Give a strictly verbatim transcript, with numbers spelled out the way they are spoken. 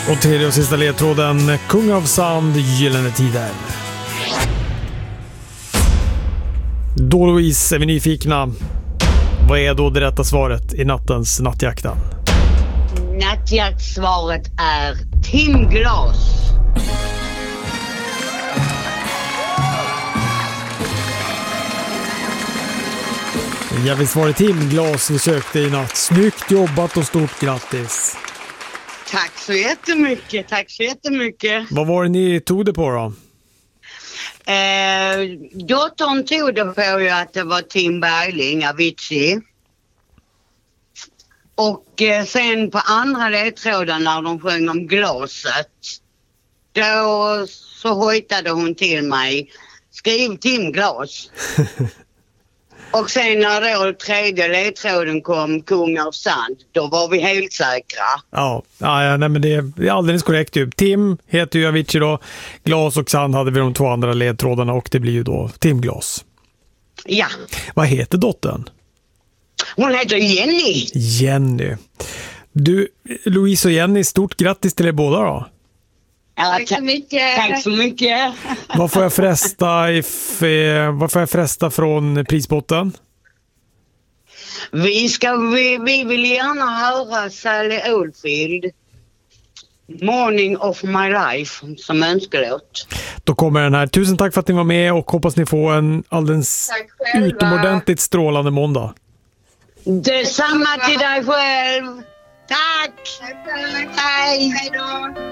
Och tredje och sista ledtråden, Kung av Sand, Gyllene Tider. Då, Louise, är vi nyfikna. Vad är då det rätta svaret i nattens nattjakten? Nattjaktsvaret är timglas. Ja, visst var det timglas vi sökte i natt. Snyggt jobbat och stort grattis. Tack så jättemycket, tack så jättemycket. Vad var det ni tog det på då? Eh, dottern tog det på ju att det var Tim Bergling, Avicii. Och eh, sen på andra ledtråden när de sjöng om glaset, då så hojtade hon till mig, skriv Tim Glas. Och sen när då tredje ledtråden kom, Kung av Sand, då var vi helt säkra. Ja, ja nej, men det är alldeles korrekt. Ju. Tim heter ju Avicii då. Glas och Sand hade vi de två andra ledtrådarna och det blir ju då Tim Glas. Ja. Vad heter dottern? Hon heter Jenny. Jenny. Du, Louise och Jenny, stort grattis till er båda då. Ja, Tack så mycket. Tack så mycket. Vad får jag fresta, if, eh, vad får jag fresta från prisbotten? Vi, ska, vi, vi vill gärna höra Sally Oldfield, Morning of My Life, som önskelåt. Då kommer den här. Tusen tack för att ni var med och hoppas ni får en alldeles utomordentligt strålande måndag. Detsamma till dig själv. Tack. Tack. Hej. Hej då.